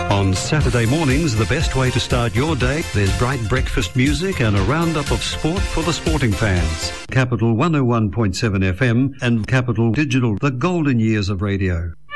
On Saturday mornings, the best way to start your day, there's bright breakfast music and a roundup of sport for the sporting fans. Capital 101.7 FM and Capital Digital, the golden years of radio.